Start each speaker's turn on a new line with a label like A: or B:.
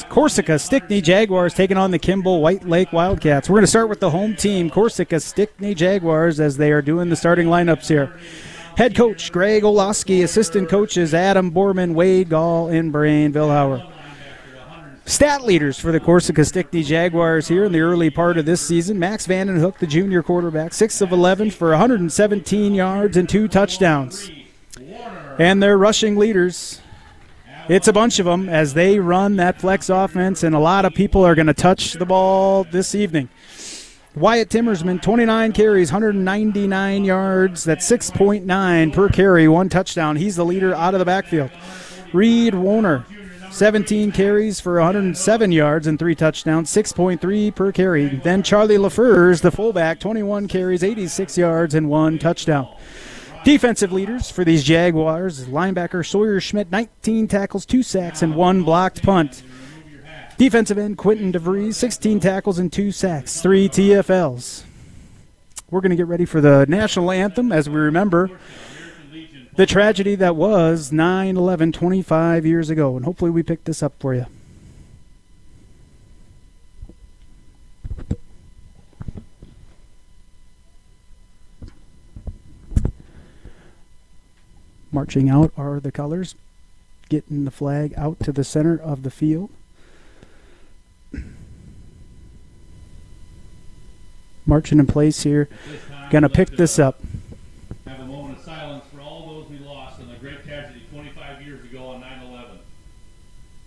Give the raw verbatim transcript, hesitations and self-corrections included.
A: Corsica Stickney Jaguars taking on the Kimball White Lake Wildcats. We're going to start with the home team, Corsica Stickney Jaguars, as they are doing the starting lineups here. Head coach Greg Olaski, assistant coaches Adam Borman, Wade Gall, and Brain Vilhauer. Stat leaders for the Corsica Stickney Jaguars here in the early part of this season. Max Vandenhoek, the junior quarterback, six of eleven for one hundred seventeen yards and two touchdowns. And their rushing leaders, it's a bunch of them as they run that flex offense, and a lot of people are going to touch the ball this evening. Wyatt Timmersman, twenty-nine carries, one hundred ninety-nine yards. That's six point nine per carry, one touchdown. He's the leader out of the backfield. Reed Warner, seventeen carries for one hundred seven yards and three touchdowns, six point three per carry. Then Charlie LaFurs, the fullback, twenty-one carries, eighty-six yards and one touchdown. Defensive leaders for these Jaguars, linebacker Sawyer Schmidt, nineteen tackles, two sacks, and one blocked punt. Defensive end Quentin DeVries, sixteen tackles and two sacks, three T F Ls. We're going to get ready for the national anthem as we remember the tragedy that was nine eleven twenty-five years ago, and hopefully we picked this up for you. Marching out are the colors, getting the flag out to the center of the field. Marching in place here, gonna pick this up.